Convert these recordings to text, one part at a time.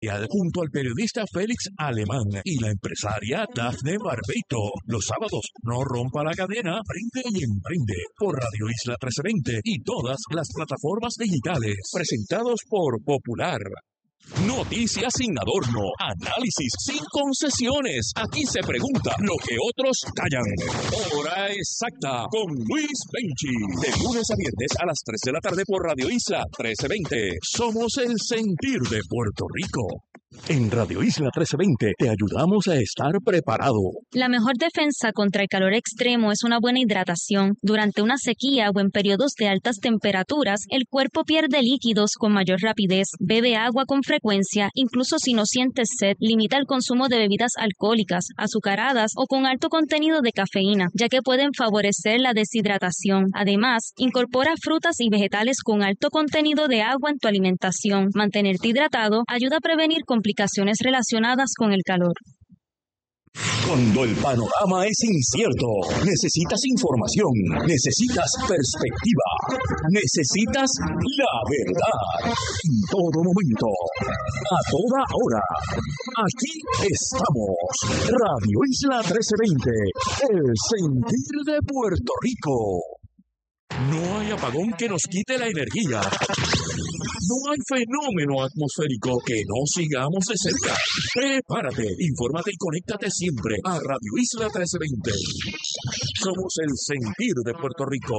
junto al periodista Félix Alemán y la empresaria Dafne Barbeito. Los sábados, no rompa la cadena, prende y emprende por Radio Isla 1320 y todas las plataformas digitales. Presentados por Popular. Noticias sin adorno, análisis sin concesiones. Aquí se pregunta lo que otros callan. Hora exacta con Luis Penchi. De lunes a viernes a las 3 de la tarde por Radio Isla 1320. Somos el sentir de Puerto Rico. En Radio Isla 1320 te ayudamos a estar preparado. La mejor defensa contra el calor extremo es una buena hidratación. Durante una sequía o en periodos de altas temperaturas, el cuerpo pierde líquidos con mayor rapidez. Bebe agua con frecuencia, incluso si no sientes sed. Limita el consumo de bebidas alcohólicas, azucaradas o con alto contenido de cafeína, ya que pueden favorecer la deshidratación. Además, incorpora frutas y vegetales con alto contenido de agua en tu alimentación. Mantenerte hidratado ayuda a prevenir complicaciones relacionadas con el calor. Cuando el panorama es incierto, necesitas información, necesitas perspectiva, necesitas la verdad. En todo momento, a toda hora. Aquí estamos. Radio Isla 1320, el sentir de Puerto Rico. No hay apagón que nos quite la energía. No hay fenómeno atmosférico que no sigamos de cerca. Prepárate, infórmate y conéctate siempre a Radio Isla 1320. Somos el sentir de Puerto Rico.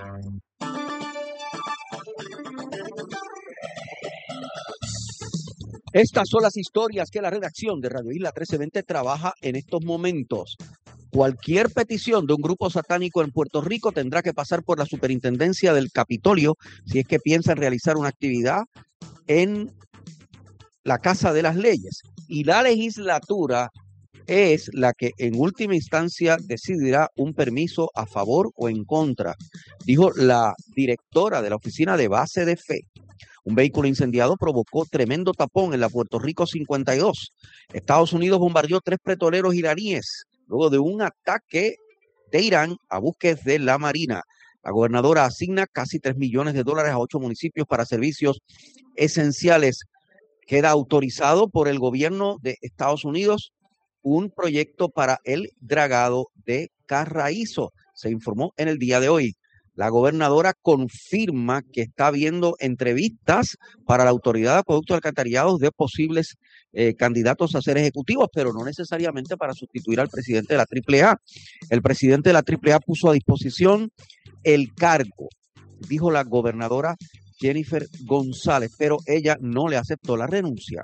Estas son las historias que la redacción de Radio Isla 1320 trabaja en estos momentos. Cualquier petición de un grupo satánico en Puerto Rico tendrá que pasar por la Superintendencia del Capitolio si es que piensan realizar una actividad en la Casa de las Leyes. Y la legislatura es la que en última instancia decidirá un permiso a favor o en contra, dijo la directora de la Oficina de Base de Fe. Un vehículo incendiado provocó tremendo tapón en la Puerto Rico 52. Estados Unidos bombardeó 3 petroleros iraníes luego de un ataque de Irán a buques de la Marina. La gobernadora asigna casi $3 millones a 8 municipios para servicios esenciales. Queda autorizado por el gobierno de Estados Unidos un proyecto para el dragado de Carraízo. Se informó en el día de hoy. La gobernadora confirma que está viendo entrevistas para la Autoridad de Acueductos y Alcantarillados de posibles candidatos a ser ejecutivos, pero no necesariamente para sustituir al presidente de la AAA. El presidente de la AAA puso a disposición el cargo, dijo la gobernadora Jennifer González, pero ella no le aceptó la renuncia.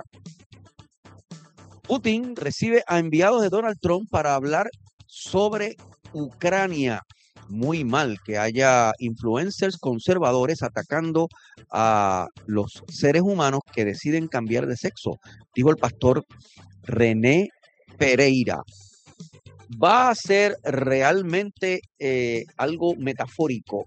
Putin recibe a enviados de Donald Trump para hablar sobre Ucrania. Muy mal que haya influencers conservadores atacando a los seres humanos que deciden cambiar de sexo, dijo el pastor René Pereira. Va a ser realmente algo metafórico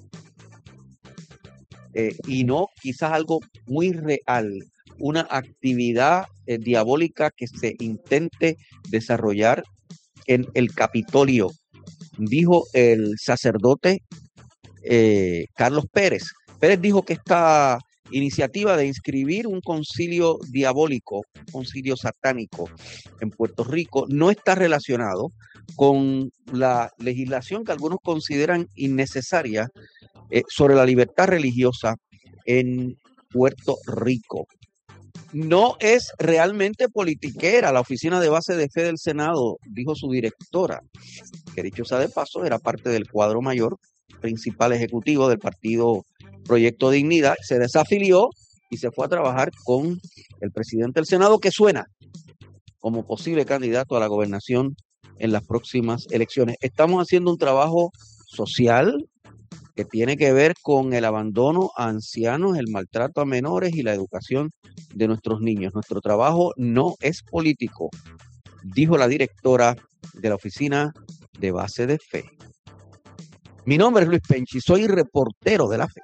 y no quizás algo muy real, una actividad diabólica que se intente desarrollar en el Capitolio, dijo el sacerdote Carlos Pérez. Pérez dijo que esta iniciativa de inscribir un concilio diabólico, un concilio satánico en Puerto Rico, no está relacionado con la legislación que algunos consideran innecesaria sobre la libertad religiosa en Puerto Rico. No es realmente politiquera la Oficina de Base de Fe del Senado, dijo su directora, que dicho sea de paso, era parte del cuadro mayor principal ejecutivo del partido Proyecto Dignidad. Se desafilió y se fue a trabajar con el presidente del Senado, que suena como posible candidato a la gobernación en las próximas elecciones. Estamos haciendo un trabajo social que tiene que ver con el abandono a ancianos, el maltrato a menores y la educación de nuestros niños. Nuestro trabajo no es político, dijo la directora de la Oficina de Base de Fe. Mi nombre es Luis Penchi, soy reportero de la fe.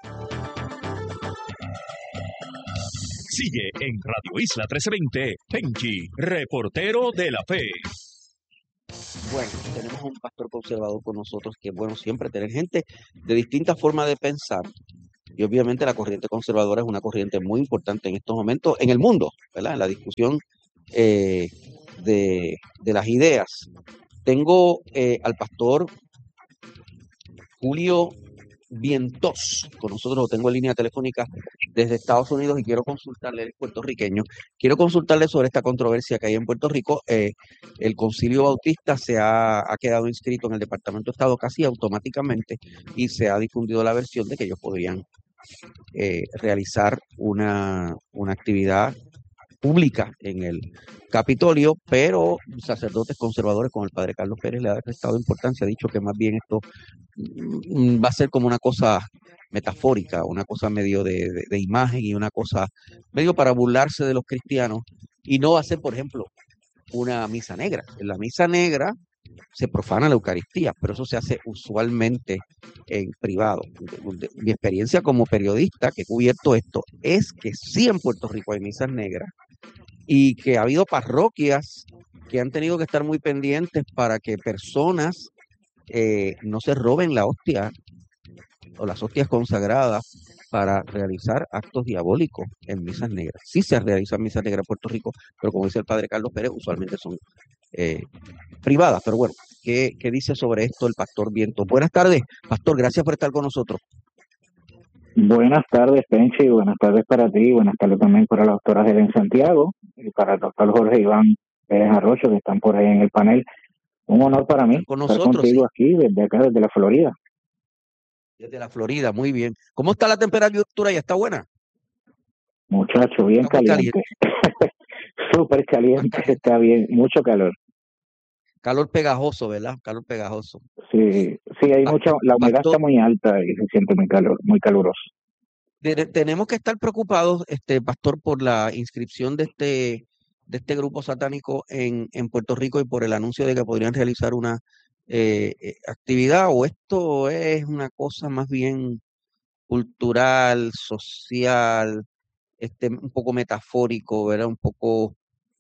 Sigue en Radio Isla 1320, Penchi, reportero de la fe. Bueno, tenemos un pastor conservador con nosotros, que es bueno siempre tener gente de distintas formas de pensar. Y obviamente la corriente conservadora es una corriente muy importante en estos momentos en el mundo, ¿verdad? En la discusión eh, de las ideas. Tengo al pastor Julio Vientos con nosotros, lo tengo en línea telefónica desde Estados Unidos y quiero consultarle, él es puertorriqueño, quiero consultarle sobre esta controversia que hay en Puerto Rico. El Concilio Bautista ha quedado inscrito en el Departamento de Estado casi automáticamente y se ha difundido la versión de que ellos podrían realizar una actividad pública en el Capitolio, pero sacerdotes conservadores como el padre Carlos Pérez le ha prestado importancia, ha dicho que más bien esto va a ser como una cosa metafórica, una cosa medio de imagen y una cosa medio para burlarse de los cristianos y no va a ser, por ejemplo, una misa negra. En la misa negra se profana la Eucaristía, pero eso se hace usualmente en privado. Mi experiencia como periodista que he cubierto esto es que sí en Puerto Rico hay misas negras y que ha habido parroquias que han tenido que estar muy pendientes para que personas no se roben la hostia o las hostias consagradas para realizar actos diabólicos en misas negras. Sí se realizan misas negras en Puerto Rico, pero como dice el padre Carlos Pérez, usualmente son privadas. Pero bueno, ¿qué dice sobre esto el pastor Viento? Buenas tardes, pastor, gracias por estar con nosotros. Buenas tardes, Penchi, buenas tardes para ti, buenas tardes también para la doctora Helen Santiago y para el doctor Jorge Iván Pérez Arrocho, que están por ahí en el panel. Un honor para mí con estar nosotros, contigo aquí, desde acá, desde la Florida. Desde la Florida, muy bien. ¿Cómo está la temperatura? ¿Ya está buena? Muchacho, bien Está muy caliente. Súper caliente, está bien, mucho calor. Calor pegajoso, ¿verdad? Calor pegajoso. Sí, hay mucha, la humedad Pastor, está muy alta y se siente muy caluroso. tenemos que estar preocupados, pastor, por la inscripción de este grupo satánico en Puerto Rico y por el anuncio de que podrían realizar una actividad, o esto es una cosa más bien cultural, social, un poco metafórico, ¿verdad? Un poco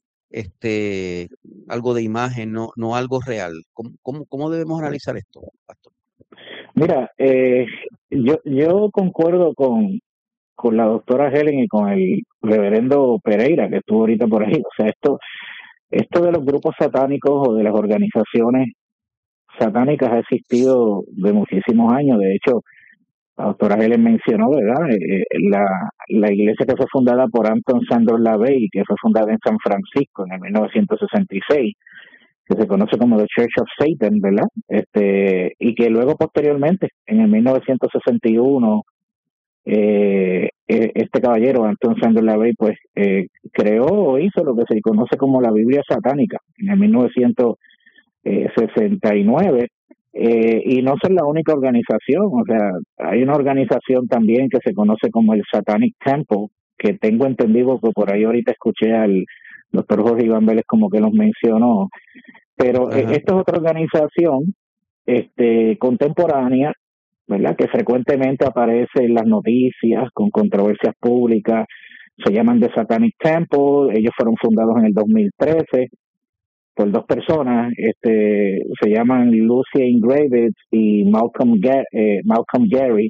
algo de imagen, no algo real. ¿Cómo debemos analizar esto, pastor? Mira, yo concuerdo con la doctora Helen y con el reverendo Pereira, que estuvo ahorita por ahí. O sea, esto de los grupos satánicos o de las organizaciones satánicas ha existido de muchísimos años. De hecho, la doctora Helen mencionó, ¿verdad? La iglesia que fue fundada por Anton Sandor LaVey, que fue fundada en San Francisco en el 1966, que se conoce como The Church of Satan, ¿verdad? Y que luego posteriormente, en el 1961, este caballero, Anton Sandor LaVey, pues creó o hizo lo que se conoce como la Biblia satánica en el 1969. Y no son la única organización, o sea, hay una organización también que se conoce como el Satanic Temple, que tengo entendido que por ahí ahorita escuché al doctor Jorge Iván Vélez como que los mencionó, pero esta es otra organización contemporánea, ¿verdad? Que frecuentemente aparece en las noticias con controversias públicas. Se llaman The Satanic Temple, ellos fueron fundados en el 2013 por dos personas, se llaman Lucia Ingravitz y Malcolm Gary,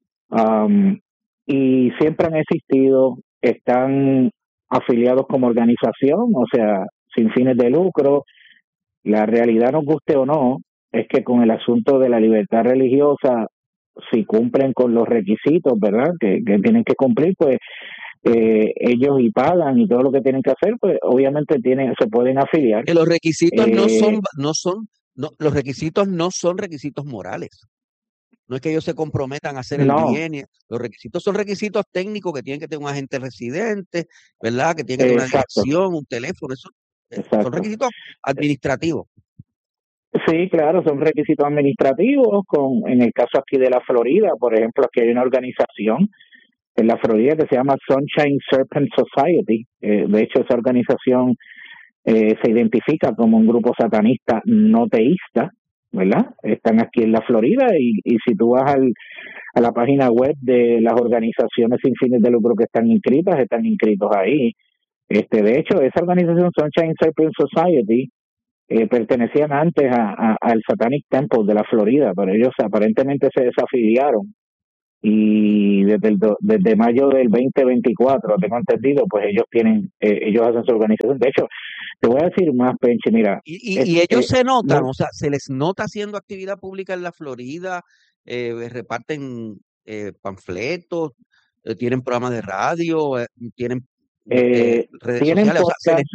y siempre han existido, están afiliados como organización, o sea, sin fines de lucro. La realidad, nos guste o no, es que con el asunto de la libertad religiosa, si cumplen con los requisitos, ¿verdad?, que tienen que cumplir, pues ellos y pagan y todo lo que tienen que hacer, pues obviamente se pueden afiliar. Que los requisitos los requisitos no son requisitos morales. No es que ellos se comprometan a hacer el bien. Los requisitos son requisitos técnicos, que tienen que tener un agente residente, ¿verdad? Que tienen que tener una dirección, un teléfono. Eso son requisitos administrativos. Sí, claro, son requisitos administrativos. En el caso aquí de la Florida, por ejemplo, aquí hay una organización en la Florida que se llama Sunshine Serpent Society. De hecho, esa organización se identifica como un grupo satanista no teísta, ¿verdad? Están aquí en la Florida y si tú vas a la página web de las organizaciones sin fines de lucro que están inscritos ahí. De hecho, esa organización Sunshine Serpent Society pertenecían antes al Satanic Temple de la Florida, pero ellos aparentemente se desafiliaron y desde mayo del 2024, tengo entendido, pues ellos hacen su organización. De hecho, te voy a decir más, Penchi, mira. Y ellos se notan, o sea, se les nota haciendo actividad pública en la Florida, reparten panfletos, tienen programas de radio, tienen redes tienen sociales, o sea, podcast,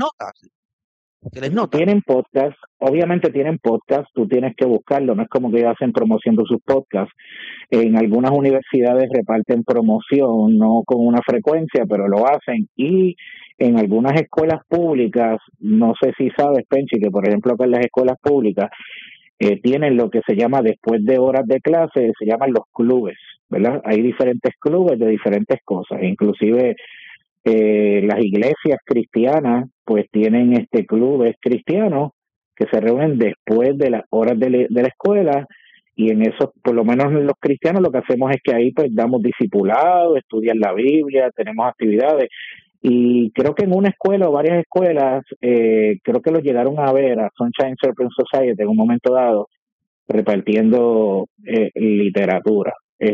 se les nota. tienen podcast, obviamente tienen podcast, tú tienes que buscarlo, no es como que ellos hacen promoción de sus podcasts. En algunas universidades reparten promoción, no con una frecuencia, pero lo hacen. Y en algunas escuelas públicas, no sé si sabes, Penchi, que por ejemplo acá en las escuelas públicas tienen lo que se llama después de horas de clase, se llaman los clubes, ¿verdad? Hay diferentes clubes de diferentes cosas, inclusive las iglesias cristianas pues tienen clubes cristianos que se reúnen después de las horas de la escuela, y en eso, por lo menos los cristianos, lo que hacemos es que ahí pues damos discipulado, estudian la Biblia, tenemos actividades, y creo que en una escuela o varias escuelas, creo que los llegaron a ver a Sunshine Serpent Society en un momento dado, repartiendo literatura.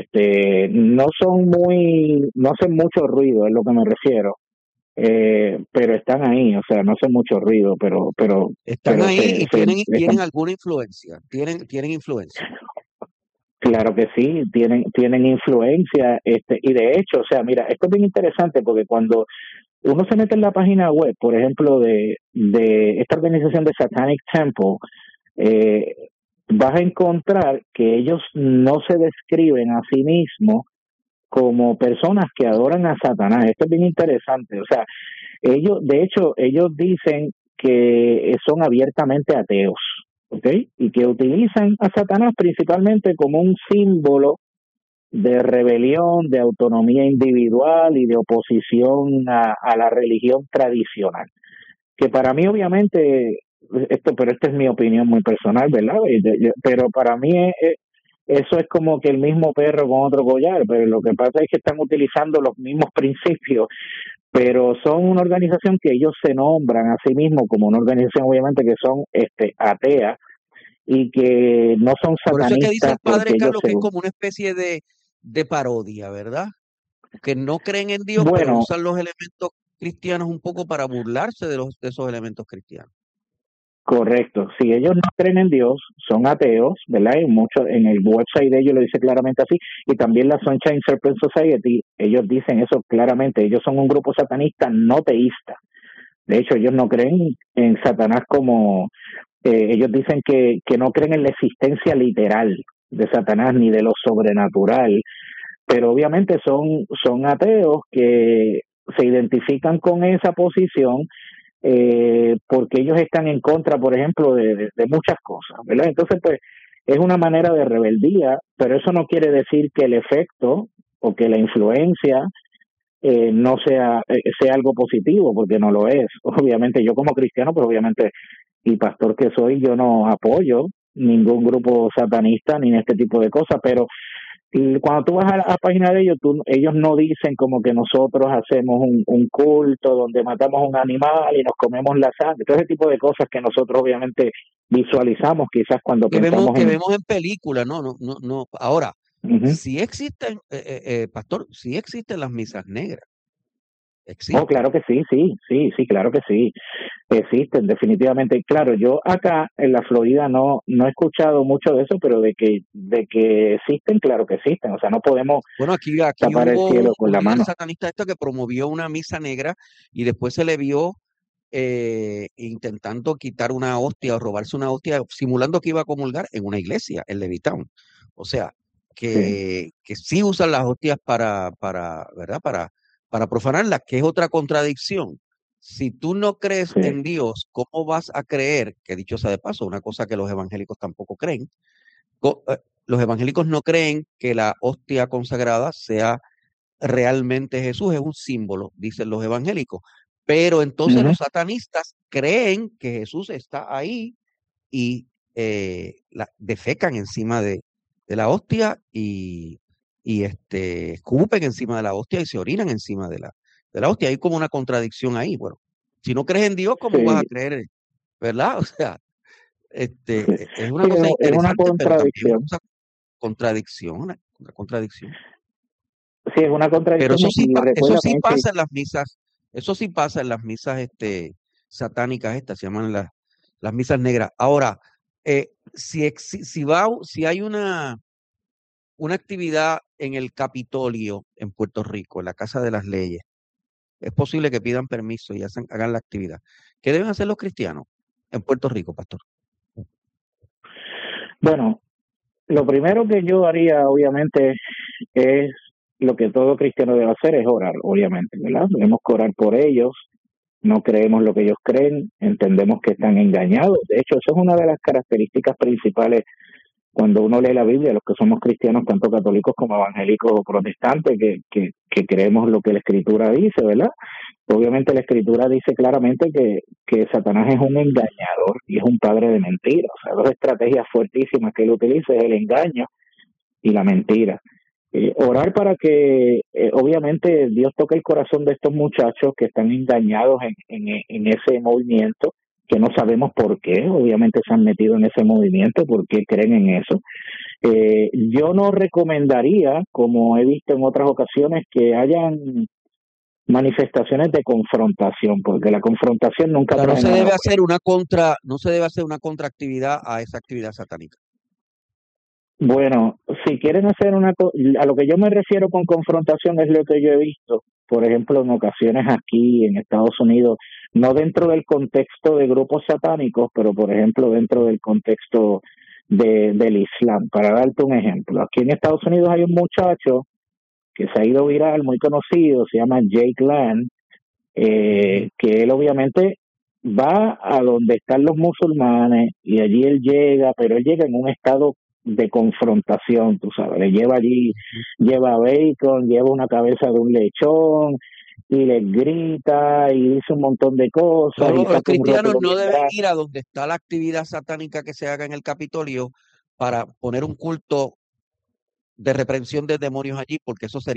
No hacen mucho ruido, es lo que me refiero, pero están ahí, o sea, no hacen mucho ruido, pero Están ahí y tienen están, alguna influencia, tienen influencia. claro que sí, tienen influencia, y de hecho, o sea, mira, esto es bien interesante porque cuando uno se mete en la página web, por ejemplo, de esta organización de Satanic Temple, eh, vas a encontrar que ellos no se describen a sí mismos como personas que adoran a Satanás. Esto es bien interesante. O sea, de hecho, ellos dicen que son abiertamente ateos, ¿ok? Y que utilizan a Satanás principalmente como un símbolo de rebelión, de autonomía individual y de oposición a la religión tradicional. Que para mí, obviamente, pero esta es mi opinión muy personal, ¿verdad? Pero para mí eso es como que el mismo perro con otro collar, pero lo que pasa es que están utilizando los mismos principios, pero son una organización que ellos se nombran a sí mismos como una organización, obviamente, que son ateas y que no son Por eso es que dice satanistas el padre porque ellos Carlos que es como una especie de parodia, ¿verdad? Que no creen en Dios, pero bueno, usan los elementos cristianos un poco para burlarse de esos elementos cristianos. correcto. Si ellos no creen en Dios, son ateos, ¿verdad? En el website de ellos lo dice claramente así, y también la Sunshine Serpent Society, ellos dicen eso claramente. Ellos son un grupo satanista no teísta. De hecho, ellos no creen en Satanás como... ellos dicen que no creen en la existencia literal de Satanás ni de lo sobrenatural, pero obviamente son ateos que se identifican con esa posición porque ellos están en contra, por ejemplo, de muchas cosas, ¿verdad? Entonces, pues, es una manera de rebeldía, pero eso no quiere decir que el efecto o que la influencia no sea algo positivo, porque no lo es. Obviamente, yo como cristiano, pues obviamente, y pastor que soy, yo no apoyo ningún grupo satanista ni este tipo de cosas, pero cuando tú vas a la página de ellos, ellos no dicen como que nosotros hacemos un culto donde matamos un animal y nos comemos la sangre, todo ese tipo de cosas que nosotros obviamente visualizamos quizás cuando pensamos que vemos en películas, no. Ahora, sí existen, pastor, sí existen las misas negras. Existen. Oh, claro que sí, claro que sí. Existen, definitivamente. Claro, yo acá en la Florida no he escuchado mucho de eso, pero de que existen, claro que existen. O sea, no podemos aquí tapar el hubo cielo con la un líder mano. satanista que promovió una misa negra y después se le vio intentando quitar una hostia o robarse una hostia, simulando que iba a comulgar en una iglesia en Levittown. O sea, que sí usan las hostias ¿verdad? Para profanarlas, que es otra contradicción. Si tú no crees en Dios, ¿cómo vas a creer? Que dicho sea de paso, una cosa que los evangélicos tampoco creen. Los evangélicos no creen que la hostia consagrada sea realmente Jesús, es un símbolo, dicen los evangélicos. Pero entonces los satanistas creen que Jesús está ahí y defecan encima de la hostia y escupen encima de la hostia y se orinan encima de la hostia. Hay como una contradicción ahí. Bueno, si no crees en Dios, ¿cómo vas a creer? ¿Verdad? O sea, es una cosa Es una interesante, pero también es contradicción. una contradicción, una contradicción. Sí, es una Pero contradicción eso sí, y eso sí recuérdame, pasa en las misas, eso sí pasa en las misas satánicas estas, se llaman las misas negras. Ahora, si hay una actividad en el Capitolio en Puerto Rico, en la Casa de las Leyes, es posible que pidan permiso y hagan la actividad. ¿Qué deben hacer los cristianos en Puerto Rico, pastor? bueno, lo primero que yo haría, obviamente, es lo que todo cristiano debe hacer, es orar, obviamente, ¿verdad? Debemos orar por ellos, no creemos lo que ellos creen, entendemos que están engañados. De hecho, eso es una de las características principales cuando uno lee la Biblia, los que somos cristianos, tanto católicos como evangélicos o protestantes, que creemos lo que la Escritura dice, ¿verdad? Obviamente la Escritura dice claramente que Satanás es un engañador y es un padre de mentiras. O sea, dos estrategias fuertísimas que él utiliza es el engaño y la mentira. Orar para que, obviamente, Dios toque el corazón de estos muchachos que están engañados en ese movimiento, que no sabemos por qué, obviamente se han metido en ese movimiento, por qué creen en eso. Yo no recomendaría, como he visto en otras ocasiones, que hayan manifestaciones de confrontación, porque la confrontación nunca O sea, trae nada bueno. no se debe hacer una contraactividad a esa actividad satánica. Bueno, si quieren hacer a lo que yo me refiero con confrontación es lo que yo he visto, por ejemplo, en ocasiones aquí en Estados Unidos, no dentro del contexto de grupos satánicos, pero por ejemplo dentro del contexto del Islam. Para darte un ejemplo, aquí en Estados Unidos hay un muchacho que se ha ido viral, muy conocido, se llama Jake Land, que él obviamente va a donde están los musulmanes y allí él llega, pero él llega en un estado de confrontación, tú sabes, le lleva allí, lleva bacon, lleva una cabeza de un lechón y les grita y dice un montón de cosas y Los saca un cristianos rótulo no bien deben grande. ir a donde está la actividad satánica que se haga en el Capitolio para poner un culto de reprensión de demonios allí, porque eso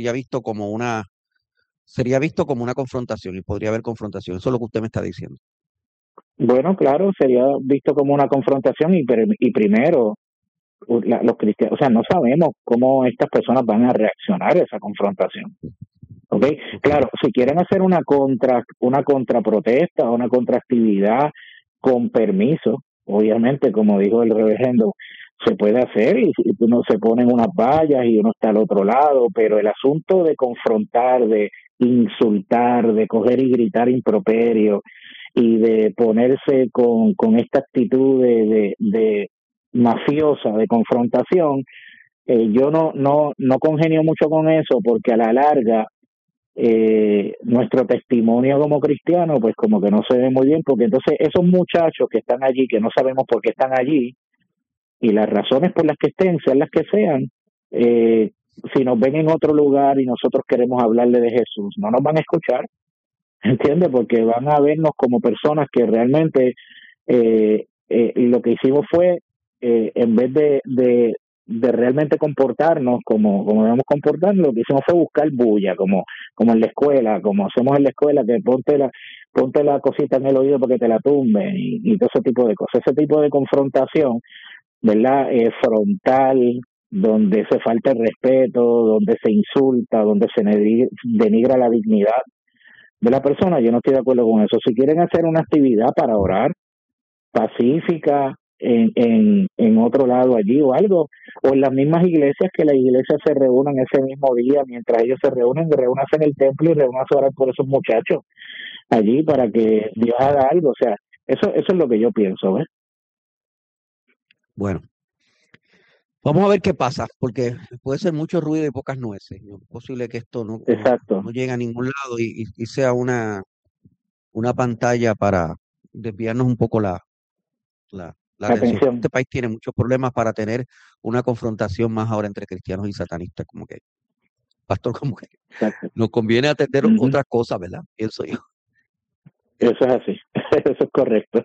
sería visto como una confrontación y podría haber confrontación. Eso es lo que usted me está diciendo. Bueno, claro, sería visto como una confrontación y primero los cristianos, o sea, no sabemos cómo estas personas van a reaccionar a esa confrontación. ¿Ok? Claro, si quieren hacer una contraprotesta, una contraactividad con permiso, obviamente, como dijo el reverendo, se puede hacer y uno se ponen unas vallas y uno está al otro lado, pero el asunto de confrontar, de insultar, de coger y gritar improperio y de ponerse con esta actitud de mafiosa, de confrontación, yo no congenio mucho con eso porque a la larga nuestro testimonio como cristiano pues como que no se ve muy bien, porque entonces esos muchachos que están allí, que no sabemos por qué están allí y las razones por las que estén, sean las que sean, si nos ven en otro lugar y nosotros queremos hablarle de Jesús, no nos van a escuchar, ¿entiendes? Porque van a vernos como personas que realmente lo que hicimos fue, en vez de realmente comportarnos como debemos comportarnos, lo que hicimos fue buscar bulla, como en la escuela, como hacemos en la escuela, que ponte la cosita en el oído para que te la tumbe y todo ese tipo de cosas. Ese tipo de confrontación, ¿verdad? Frontal, donde se falta el respeto, donde se insulta, donde se denigra la dignidad de la persona, yo no estoy de acuerdo con eso. Si quieren hacer una actividad para orar, pacífica, en otro lado allí o algo, o en las mismas iglesias, que las iglesias se reúnan ese mismo día, mientras ellos se reúnanse en el templo y reúnanse a orar por esos muchachos allí para que Dios haga algo. O sea, eso es lo que yo pienso, ¿ves? Bueno, vamos a ver qué pasa, porque puede ser mucho ruido y pocas nueces. Es posible que esto Exacto. no llegue a ningún lado y sea una pantalla para desviarnos un poco la atención. Atención. Este país tiene muchos problemas para tener una confrontación más ahora entre cristianos y satanistas, como que, pastor, como que Exacto. nos conviene atender Uh-huh. otras cosas, ¿verdad? Pienso yo. Eso es así, eso es correcto.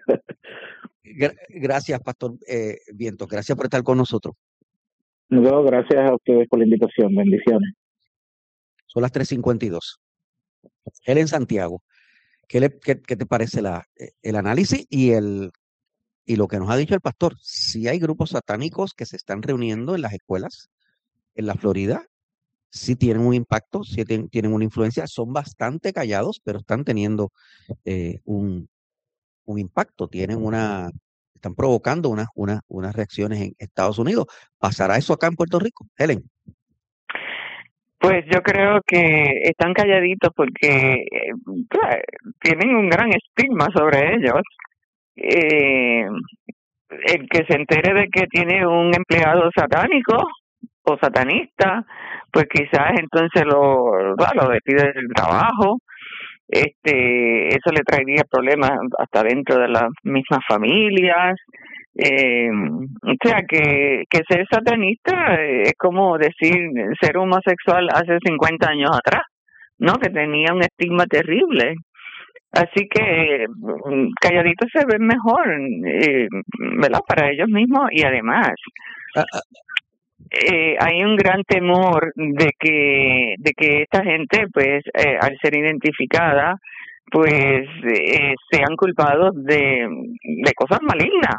Gracias, pastor Vientos, gracias por estar con nosotros. No, gracias a ustedes por la invitación, bendiciones. Son las 3:52. Él en Santiago. ¿Qué te parece el análisis y lo que nos ha dicho el pastor? Si hay grupos satánicos que se están reuniendo en las escuelas en la Florida, sí tienen un impacto, sí tienen una influencia, son bastante callados, pero están teniendo un impacto, están provocando unas reacciones en Estados Unidos. ¿Pasará eso acá en Puerto Rico, Helen? Pues yo creo que están calladitos porque claro, tienen un gran estigma sobre ellos. Eh, el que se entere de que tiene un empleado satánico o satanista, pues quizás entonces lo despide del trabajo. Eso le traería problemas hasta dentro de las mismas familias. O sea que ser satanista es como decir ser homosexual hace 50 años atrás, ¿no? Que tenía un estigma terrible. Así que calladitos se ven mejor, ¿verdad? Para ellos mismos y además hay un gran temor de que esta gente, pues, al ser identificada, pues, sean culpados de cosas malignas.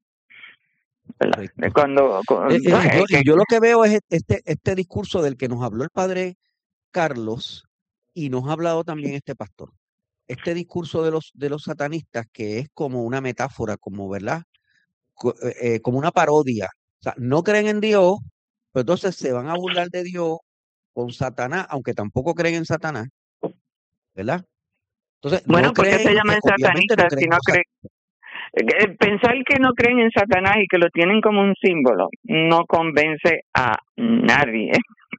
Yo lo que veo es este discurso del que nos habló el padre Carlos y nos ha hablado también este pastor. Este discurso de los satanistas que es como una metáfora, como, ¿verdad? Como una parodia. O sea, no creen en Dios, pero entonces se van a burlar de Dios con Satanás, aunque tampoco creen en Satanás, ¿verdad? Entonces, bueno, no ¿por qué creen, se llaman obviamente no satanistas creen si no cosas. creen? Pensar que no creen en Satanás y que lo tienen como un símbolo no convence a nadie.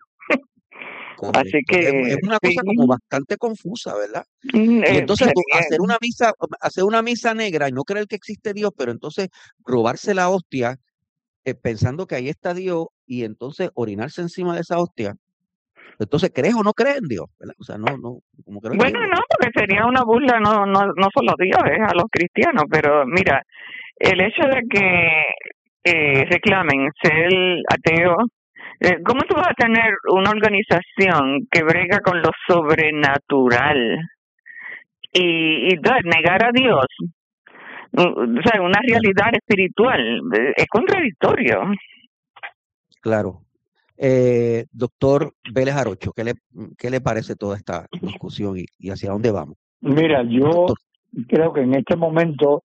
Así que es una cosa sí, como bastante confusa, ¿verdad? Y entonces sería, hacer una misa negra y no creer que existe Dios, pero entonces robarse la hostia pensando que ahí está Dios y entonces orinarse encima de esa hostia. Entonces, ¿crees o no crees en Dios? ¿Verdad? O sea, no, como que no bueno, entiendo. no, porque sería una burla no solo a Dios, es a los cristianos, pero mira, el hecho de que reclamen ser ateo, ¿cómo tú vas a tener una organización que brega con lo sobrenatural y negar a Dios? O sea, una realidad espiritual, es contradictorio. Claro. Doctor Vélez Arocho, ¿qué le parece toda esta discusión y hacia dónde vamos? Mira, yo Doctor. creo que en este momento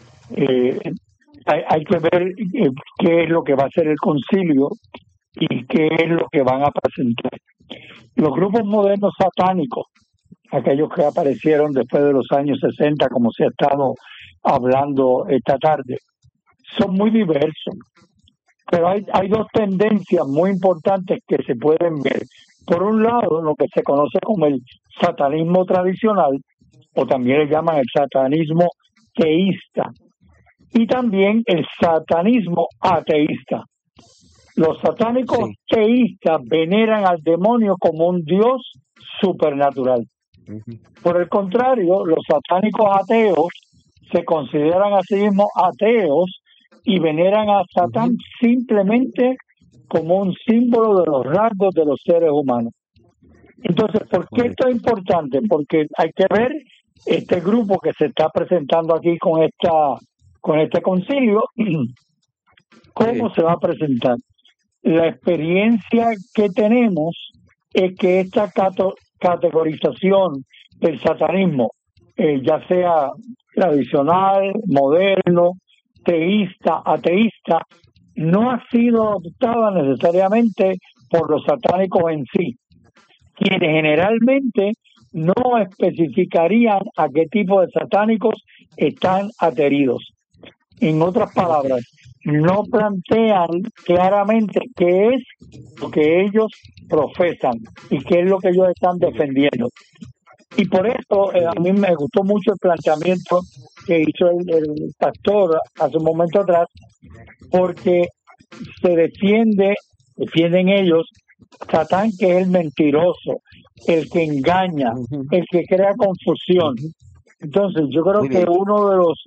hay que ver qué es lo que va a hacer el concilio y qué es lo que van a presentar. Los grupos modernos satánicos, aquellos que aparecieron después de los años 60, como se ha estado hablando esta tarde, son muy diversos. Pero hay dos tendencias muy importantes que se pueden ver. Por un lado, lo que se conoce como el satanismo tradicional, o también le llaman el satanismo teísta, y también el satanismo ateísta. Los satánicos teístas veneran al demonio como un dios supernatural. Por el contrario, los satánicos ateos se consideran a sí mismos ateos y veneran a Satán simplemente como un símbolo de los rasgos de los seres humanos. Entonces, ¿por qué esto es importante? Porque hay que ver este grupo que se está presentando aquí con este concilio, cómo se va a presentar. La experiencia que tenemos es que esta categorización del satanismo, ya sea tradicional, moderno, teísta, ateísta, no ha sido adoptada necesariamente por los satánicos en sí, quienes generalmente no especificarían a qué tipo de satánicos están adheridos. En otras palabras, no plantean claramente qué es lo que ellos profesan y qué es lo que ellos están defendiendo. Y por eso a mí me gustó mucho el planteamiento que hizo el pastor hace un momento atrás, porque se defienden ellos, Satán, que es el mentiroso, el que engaña, el que crea confusión. Entonces yo creo que uno de los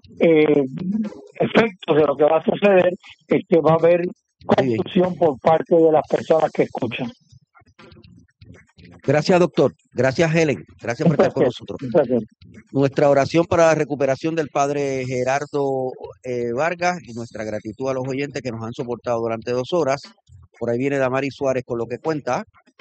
efectos de lo que va a suceder es que va a haber confusión por parte de las personas que escuchan. Gracias, doctor. Gracias, Helen. Gracias por estar con nosotros. Nuestra oración para la recuperación del padre Gerardo Vargas y nuestra gratitud a los oyentes que nos han soportado durante 2 horas. Por ahí viene Damari Suárez con lo que cuenta.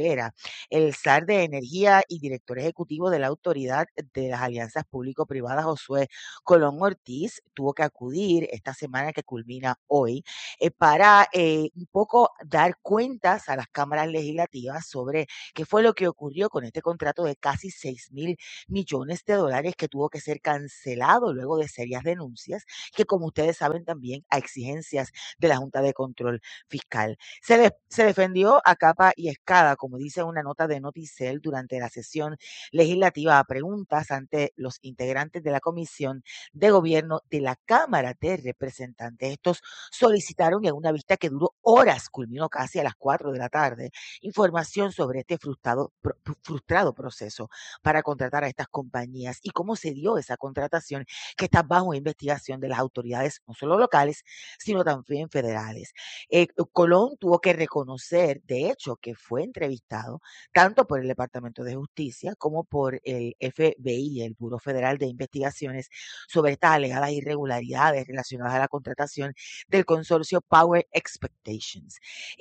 Cabrera, el zar de energía y director ejecutivo de la Autoridad de las Alianzas Público-Privadas, Josué Colón Ortiz, tuvo que acudir esta semana que culmina hoy para un poco dar cuentas a las cámaras legislativas sobre qué fue lo que ocurrió con este contrato de casi $6,000 millones que tuvo que ser cancelado luego de serias denuncias, que como ustedes saben también a exigencias de la Junta de Control Fiscal. Se defendió a capa y espada, como dice una nota de Noticel, durante la sesión legislativa a preguntas ante los integrantes de la Comisión de Gobierno de la Cámara de Representantes. Estos solicitaron en una vista que duró horas, culminó casi a las 4 de la tarde, información sobre este frustrado proceso para contratar a estas compañías y cómo se dio esa contratación que está bajo investigación de las autoridades, no solo locales, sino también federales. Colón tuvo que reconocer, de hecho, que fue entrevistado tanto por el Departamento de Justicia como por el FBI, el Buró Federal de Investigaciones, sobre estas alegadas irregularidades relacionadas a la contratación del consorcio Power Expectations.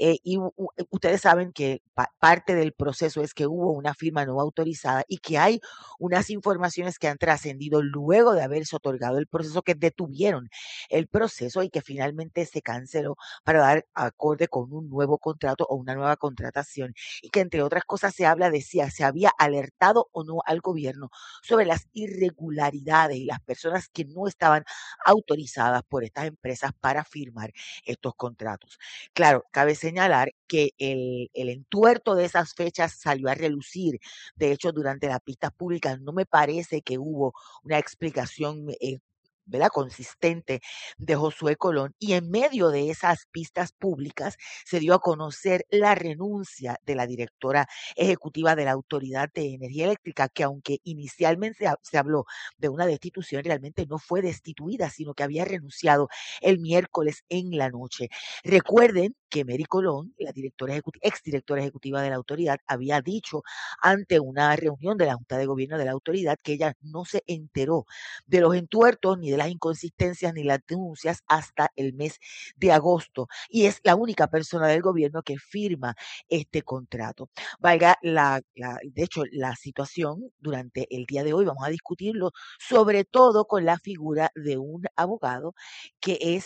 Ustedes saben que parte del proceso es que hubo una firma no autorizada y que hay unas informaciones que han trascendido luego de haberse otorgado el proceso, que detuvieron el proceso y que finalmente se canceló para dar acorde con un nuevo contrato o una nueva contratación, y que entre otras cosas se habla de si se había alertado o no al gobierno sobre las irregularidades y las personas que no estaban autorizadas por estas empresas para firmar estos contratos. Claro, cabe señalar que el entuerto de esas fechas salió a relucir. De hecho, durante las pistas públicas no me parece que hubo una explicación consistente de Josué Colón, y en medio de esas pistas públicas se dio a conocer la renuncia de la directora ejecutiva de la Autoridad de Energía Eléctrica, que aunque inicialmente se habló de una destitución, realmente no fue destituida, sino que había renunciado el miércoles en la noche. Recuerden que Mary Colón, la exdirectora ejecutiva de la autoridad, había dicho ante una reunión de la Junta de Gobierno de la autoridad que ella no se enteró de los entuertos, ni de las inconsistencias, ni las denuncias hasta el mes de agosto, y es la única persona del gobierno que firma este contrato. De hecho, la situación durante el día de hoy vamos a discutirlo, sobre todo con la figura de un abogado que es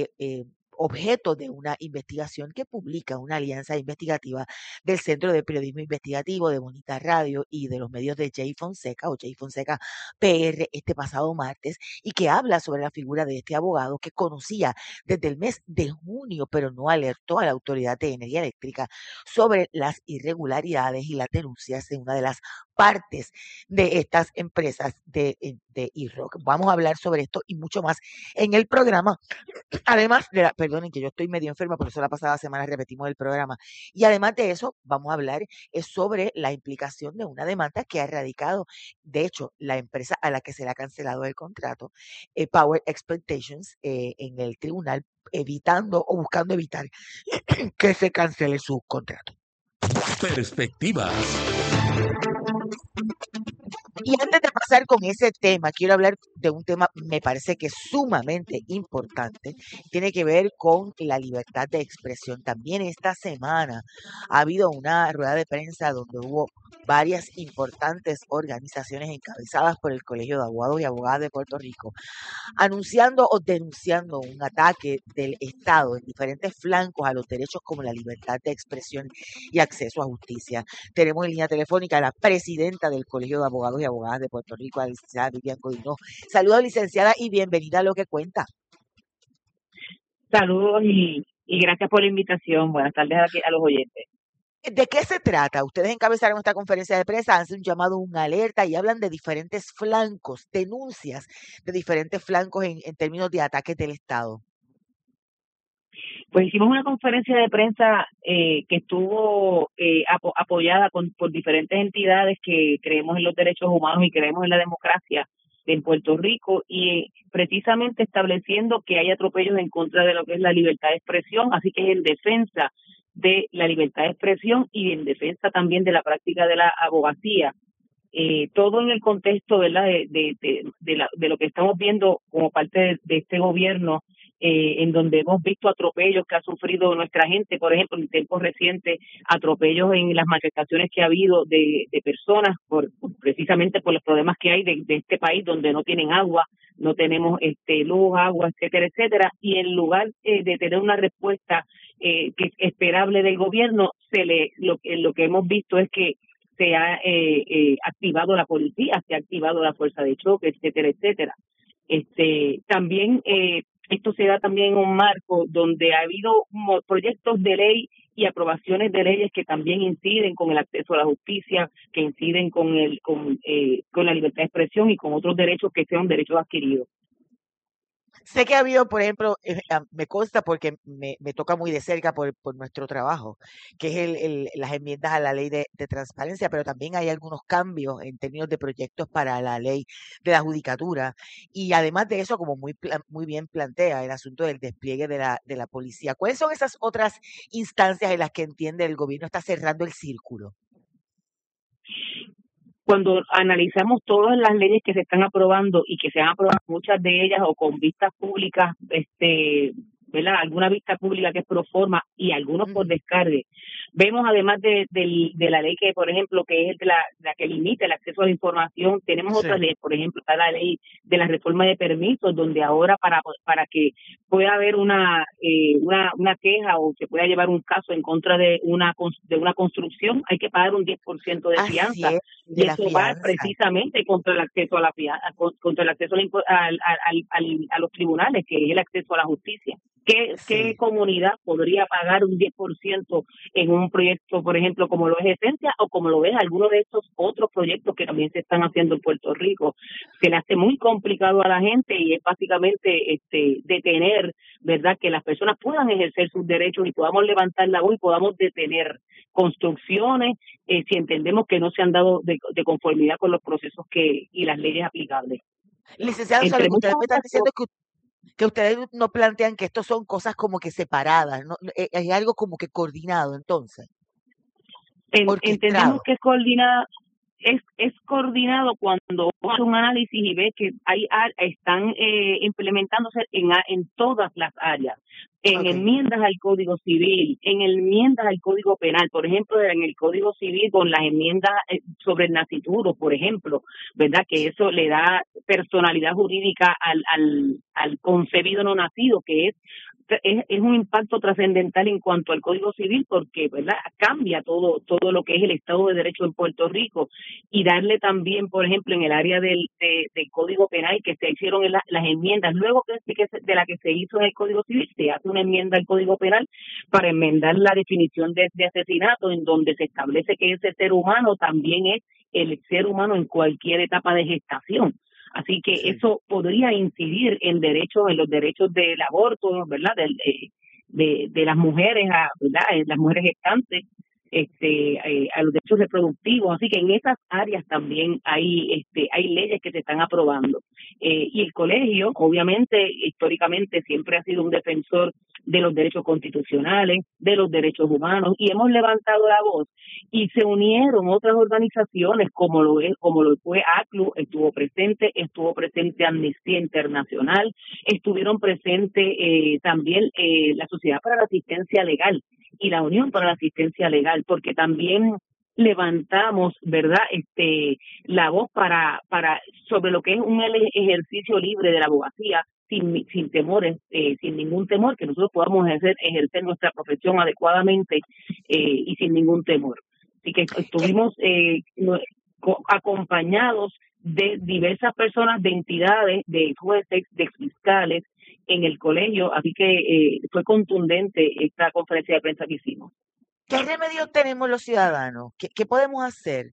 objeto de una investigación que publica una alianza investigativa del Centro de Periodismo Investigativo, de Bonita Radio y de los medios de Jay Fonseca o Jay Fonseca PR este pasado martes, y que habla sobre la figura de este abogado que conocía desde el mes de junio, pero no alertó a la Autoridad de Energía Eléctrica sobre las irregularidades y las denuncias en una de las partes de estas empresas de E-Rock. Vamos a hablar sobre esto y mucho más en el programa. Además de perdonen que yo estoy medio enferma, por eso la pasada semana repetimos el programa. Y además de eso, vamos a hablar sobre la implicación de una demanda que ha radicado, de hecho, la empresa a la que se le ha cancelado el contrato, Power Expectations, en el tribunal, evitando o buscando evitar que se cancele su contrato. Perspectivas. Y antes de pasar con ese tema, quiero hablar de un tema, me parece que es sumamente importante, tiene que ver con la libertad de expresión. También esta semana ha habido una rueda de prensa donde hubo varias importantes organizaciones encabezadas por el Colegio de Abogados y Abogadas de Puerto Rico, anunciando o denunciando un ataque del Estado en diferentes flancos a los derechos como la libertad de expresión y acceso a justicia. Tenemos en línea telefónica a la presidenta del Colegio de Abogados y Abogadas de Puerto Rico, la licenciada Vivian Codino. Saludos, licenciada, y bienvenida a Lo que Cuenta. Saludos y gracias por la invitación. Buenas tardes a los oyentes. ¿De qué se trata? Ustedes encabezaron esta conferencia de prensa, hacen un llamado, una alerta y hablan de diferentes flancos, denuncias de diferentes flancos en términos de ataques del Estado. Pues hicimos una conferencia de prensa que estuvo apoyada por diferentes entidades que creemos en los derechos humanos y creemos en la democracia en Puerto Rico, y precisamente estableciendo que hay atropellos en contra de lo que es la libertad de expresión, así que es en defensa de la libertad de expresión y en defensa también de la práctica de la abogacía. Todo en el contexto, ¿verdad?, de lo que estamos viendo como parte de este gobierno, en donde hemos visto atropellos que ha sufrido nuestra gente, por ejemplo, en tiempos recientes, atropellos en las manifestaciones que ha habido de personas precisamente por los problemas que hay de este país donde no tienen agua, no tenemos luz, agua, etcétera, etcétera, y en lugar de tener una respuesta que es esperable del gobierno, lo que hemos visto es que se ha activado la policía, se ha activado la fuerza de choque, etcétera, etcétera. También esto se da también en un marco donde ha habido proyectos de ley y aprobaciones de leyes que también inciden con el acceso a la justicia, que inciden con la libertad de expresión y con otros derechos que sean derechos adquiridos. Sé que ha habido, por ejemplo, me consta porque me toca muy de cerca por nuestro trabajo, que es las enmiendas a la ley de transparencia, pero también hay algunos cambios en términos de proyectos para la ley de la judicatura. Y además de eso, como muy bien plantea, el asunto del despliegue de la policía. ¿Cuáles son esas otras instancias en las que entiende el gobierno está cerrando el círculo? Cuando analizamos todas las leyes que se están aprobando y que se han aprobado muchas de ellas o con vistas públicas, ¿verdad? Alguna vista pública que es pro forma y algunos por descargue. Vemos además de la ley que, por ejemplo, que es la que limita el acceso a la información, tenemos otras leyes, por ejemplo, está la ley de la reforma de permisos, donde ahora para que pueda haber una queja o se pueda llevar un caso en contra de una construcción, hay que pagar un 10% de fianza. Y eso va precisamente contra el acceso a la contra el acceso a los tribunales, que es el acceso a la justicia. ¿Qué comunidad podría pagar un 10% en un proyecto, por ejemplo, como lo es Esencia o como lo es alguno de estos otros proyectos que también se están haciendo en Puerto Rico? Se le hace muy complicado a la gente y es básicamente detener, ¿verdad?, que las personas puedan ejercer sus derechos y podamos levantar la voz y podamos detener construcciones si entendemos que no se han dado de conformidad con los procesos y las leyes aplicables. Licenciado, ustedes me están diciendo que ustedes no plantean que esto son cosas como que separadas, ¿no? Hay algo como que coordinado, entonces. Entendemos que es coordinado cuando hace un análisis y ve que están implementándose en todas las áreas, en enmiendas al Código Civil, en enmiendas al Código Penal, por ejemplo, en el Código Civil con las enmiendas sobre el nascituro, por ejemplo, ¿verdad? Que eso le da personalidad jurídica al concebido no nacido, que es un impacto trascendental en cuanto al Código Civil porque, ¿verdad?, cambia todo lo que es el Estado de Derecho en Puerto Rico y darle también, por ejemplo, en el área del Código Penal que se hicieron las enmiendas, luego de la que se hizo en el Código Civil, se hace una enmienda al Código Penal para enmendar la definición de asesinato en donde se establece que ese ser humano también es el ser humano en cualquier etapa de gestación. Así que eso podría incidir en los derechos del aborto, ¿verdad? De las mujeres, ¿verdad? Las mujeres gestantes, a los derechos reproductivos. Así que en esas áreas también hay leyes que se están aprobando. Y el colegio, obviamente, históricamente siempre ha sido un defensor de los derechos constitucionales, de los derechos humanos, y hemos levantado la voz y se unieron otras organizaciones como lo fue ACLU, estuvo presente Amnistía Internacional, estuvieron presentes también la Sociedad para la Asistencia Legal y la Unión para la Asistencia Legal, porque también levantamos, ¿verdad?, la voz para sobre lo que es un ejercicio libre de la abogacía, sin temores, sin ningún temor, que nosotros podamos ejercer nuestra profesión adecuadamente y sin ningún temor. Así que estuvimos acompañados de diversas personas, de entidades, de jueces, de fiscales en el colegio, así que fue contundente esta conferencia de prensa que hicimos. ¿Qué remedios tenemos los ciudadanos? ¿Qué podemos hacer?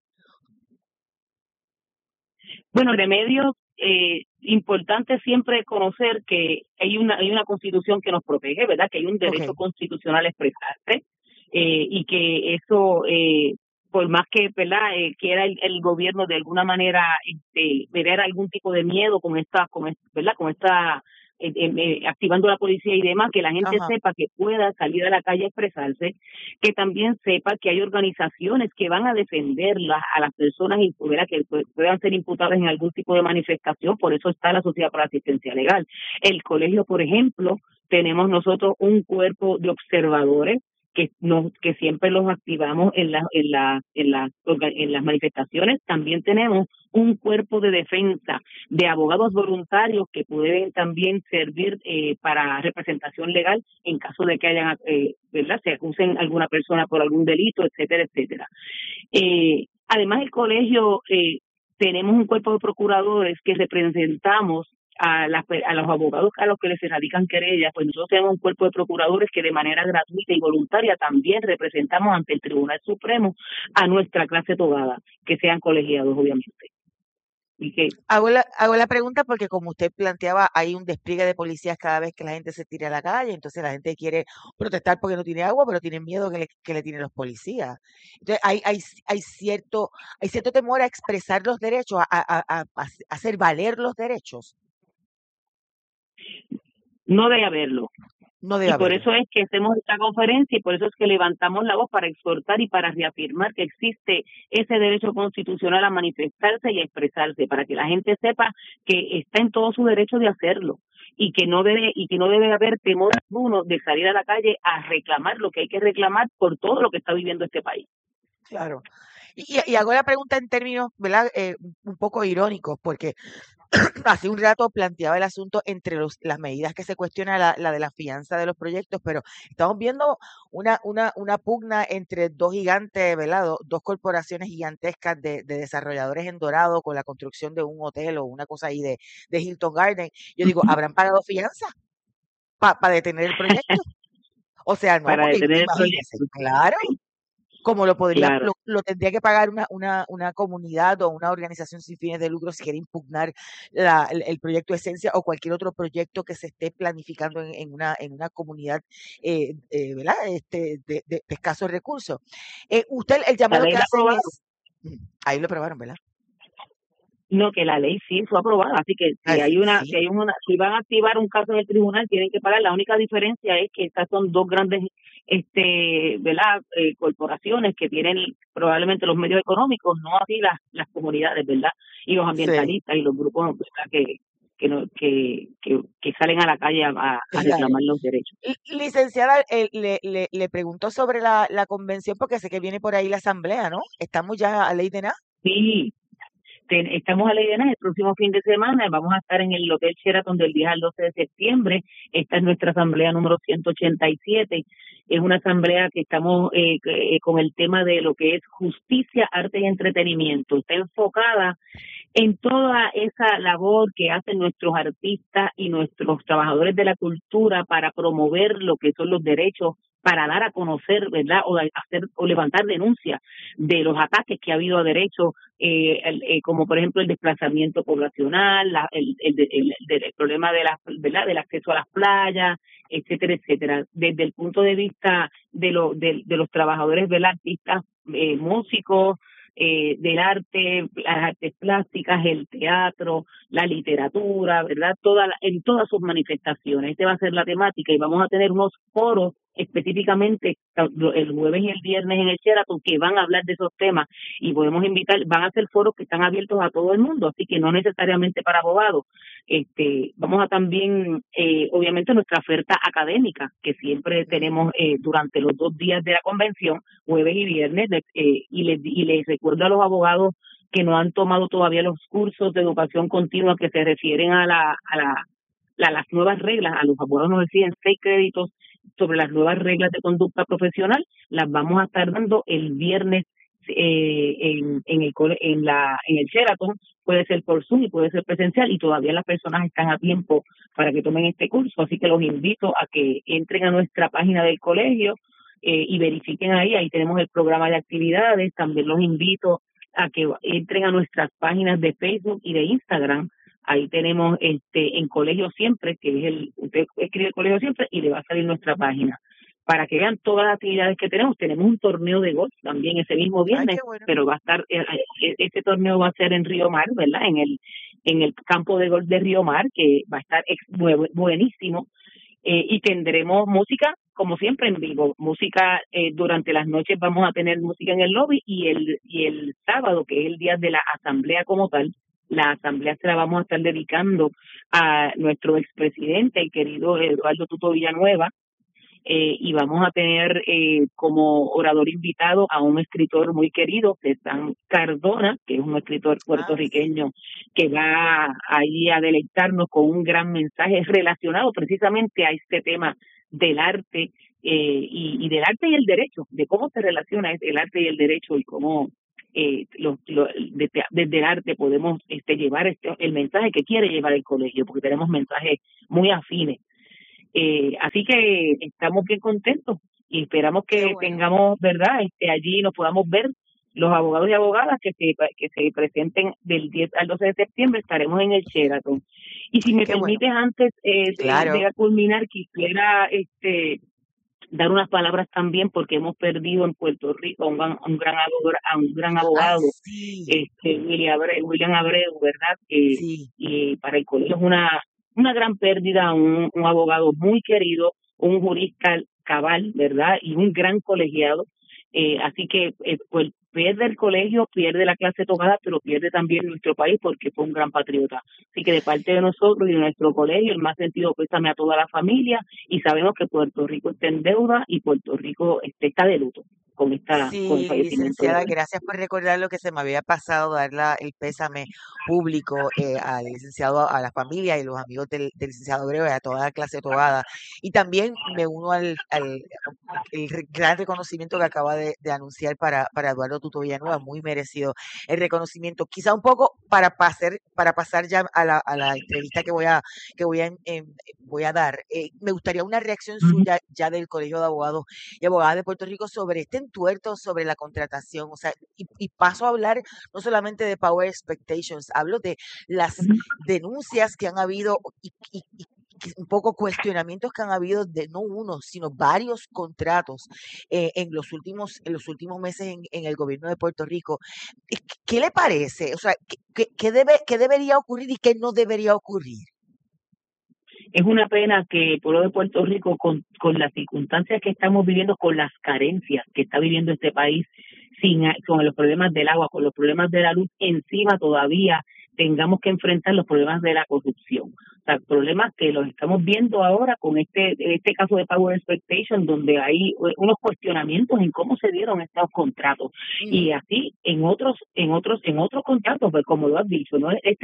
Bueno, remedios importante siempre conocer que hay una constitución que nos protege, ¿verdad? Que hay un derecho constitucional a expresarse y que eso, por más que, ¿verdad?, quiera el gobierno de alguna manera ver algún tipo de miedo con esta activando la policía y demás, que la gente sepa que pueda salir a la calle a expresarse, que también sepa que hay organizaciones que van a defender a las personas que puedan ser imputadas en algún tipo de manifestación. Por eso está la Sociedad para la Asistencia Legal. El colegio, por ejemplo, tenemos nosotros un cuerpo de observadores que siempre los activamos en las manifestaciones. También tenemos un cuerpo de defensa de abogados voluntarios que pueden también servir para representación legal en caso de que hayan, ¿verdad?, se acusen a alguna persona por algún delito, etcétera, etcétera. Además, el colegio tenemos un cuerpo de procuradores que representamos a los abogados a los que les radican querellas. Pues nosotros tenemos un cuerpo de procuradores que de manera gratuita y voluntaria también representamos ante el Tribunal Supremo a nuestra clase togada, que sean colegiados, obviamente. Y que hago la pregunta porque, como usted planteaba, hay un despliegue de policías cada vez que la gente se tira a la calle, entonces la gente quiere protestar porque no tiene agua, pero tienen miedo que le tienen los policías. Entonces hay cierto temor a expresar los derechos, a hacer valer los derechos. No debe haberlo. No debe y por haberlo. eso es que hacemos esta conferencia y por eso es que levantamos la voz para exhortar y para reafirmar que existe ese derecho constitucional a manifestarse y a expresarse, para que la gente sepa que está en todo su derecho de hacerlo y que no debe haber temor alguno de salir a la calle a reclamar lo que hay que reclamar por todo lo que está viviendo este país. Claro. Y hago la pregunta en términos, ¿verdad?, un poco irónicos, porque hace un rato planteaba el asunto entre las medidas que se cuestiona la de la fianza de los proyectos, pero estamos viendo una pugna entre dos gigantes, ¿verdad? Dos corporaciones gigantescas de desarrolladores en Dorado con la construcción de un hotel o una cosa ahí de Hilton Garden. Yo digo, ¿habrán pagado fianza para detener el proyecto? O sea, no, Para porque detener el imagínense, proyecto. claro, como lo podría, Claro. lo tendría que pagar una comunidad o una organización sin fines de lucro si quiere impugnar el proyecto Esencia o cualquier otro proyecto que se esté planificando en una comunidad, ¿verdad?, de escasos recursos. Usted, el llamado que hacen es, ahí lo aprobaron, ¿verdad? No, que la ley sí fue aprobada, así que si van a activar un caso en el tribunal tienen que pagar. La única diferencia es que estas son dos grandes ¿verdad?, corporaciones que tienen probablemente los medios económicos, no así las comunidades, ¿verdad?, y los ambientalistas y los grupos, ¿verdad?, que salen a la calle a reclamar los derechos. Licenciada, le pregunto sobre la convención porque sé que viene por ahí la asamblea, ¿no? ¿Estamos ya a ley de nada? Sí. Estamos a ley de nada el próximo fin de semana. Vamos a estar en el Hotel Sheraton del 10 al 12 de septiembre. Esta es nuestra asamblea número 187. Es una asamblea que estamos con el tema de lo que es justicia, arte y entretenimiento. Está enfocada en toda esa labor que hacen nuestros artistas y nuestros trabajadores de la cultura para promover lo que son los derechos, para dar a conocer, ¿verdad?, o levantar denuncias de los ataques que ha habido a derechos, como por ejemplo el desplazamiento poblacional, el problema ¿verdad?, del acceso a las playas, etcétera, etcétera. Desde el punto de vista de los trabajadores, ¿verdad?, artistas, músicos, del arte, las artes plásticas, el teatro, la literatura, ¿verdad?, en todas sus manifestaciones. Esta va a ser la temática y vamos a tener unos foros específicamente el jueves y el viernes en el Sheraton que van a hablar de esos temas y podemos invitar, van a ser foros que están abiertos a todo el mundo, así que no necesariamente para abogados. Vamos a también, obviamente, nuestra oferta académica que siempre tenemos durante los 2 días de la convención, jueves y viernes, y les recuerdo a los abogados que no han tomado todavía los cursos de educación continua que se refieren a las nuevas reglas. A los abogados nos reciben 6 créditos sobre las nuevas reglas de conducta profesional. Las vamos a estar dando el viernes en el Sheraton. Puede ser por Zoom y puede ser presencial, y todavía las personas están a tiempo para que tomen este curso, así que los invito a que entren a nuestra página del colegio y verifiquen ahí tenemos el programa de actividades. También los invito a que entren a nuestras páginas de Facebook y de Instagram. Ahí tenemos en Colegio Siempre, que es usted escribe Colegio Siempre y le va a salir nuestra página para que vean todas las actividades que tenemos. Tenemos un torneo de golf también ese mismo viernes, pero va a estar este torneo va a ser en Río Mar, ¿verdad?, en el campo de golf de Río Mar, que va a estar buenísimo. Y tendremos música, como siempre, en vivo. Música durante las noches, vamos a tener música en el lobby, y el sábado, que es el día de la asamblea como tal, La asamblea se la vamos a estar dedicando a nuestro expresidente, el querido Eduardo Tuto Villanueva, y vamos a tener como orador invitado a un escritor muy querido, César Cardona, que es un escritor puertorriqueño que va ahí a deleitarnos con un gran mensaje relacionado precisamente a este tema del arte y del arte y el derecho, de cómo se relaciona el arte y el derecho y cómo desde el arte podemos llevar el mensaje que quiere llevar el colegio, porque tenemos mensajes muy afines. Así que estamos bien contentos y esperamos que tengamos, ¿verdad? Allí nos podamos ver los abogados y abogadas que se presenten del 10 al 12 de septiembre. Estaremos en el Sheraton. Y si me permites, antes de culminar, quisiera dar unas palabras también, porque hemos perdido en Puerto Rico a un gran abogado, William Abreu, ¿verdad? Y para el colegio es una gran pérdida, un abogado muy querido, un jurista cabal, ¿verdad? Y un gran colegiado. Así que pues pierde el colegio, pierde la clase tocada, pero pierde también nuestro país porque fue un gran patriota. Así que de parte de nosotros y de nuestro colegio, el más sentido pésame a toda la familia, y sabemos que Puerto Rico está en deuda y Puerto Rico está de luto con el fallecimiento. Licenciada, gracias por recordar lo que se me había pasado, dar el pésame público al licenciado, a la familia y los amigos del licenciado Abreu y a toda la clase togada. Y también me uno al gran reconocimiento que acaba de anunciar para Eduardo Tuto Villanueva, muy merecido el reconocimiento. Quizá un poco para pasar ya a la entrevista que voy a dar, me gustaría una reacción suya ya del Colegio de Abogados y Abogadas de Puerto Rico sobre este entuerto sobre la contratación, o sea, y paso a hablar no solamente de Power Expectations, hablo de las denuncias que han habido y un poco cuestionamientos que han habido de no uno, sino varios contratos en los últimos meses en el gobierno de Puerto Rico. ¿Qué le parece? O sea, ¿qué debería ocurrir y qué no debería ocurrir? Es una pena que el pueblo de Puerto Rico, con las circunstancias que estamos viviendo, con las carencias que está viviendo este país, con los problemas del agua, con los problemas de la luz, encima todavía tengamos que enfrentar los problemas de la corrupción. O sea, problemas que los estamos viendo ahora con este caso de Power Expectation, donde hay unos cuestionamientos en cómo se dieron estos contratos. Y así en otros contratos, pues como lo has dicho, no es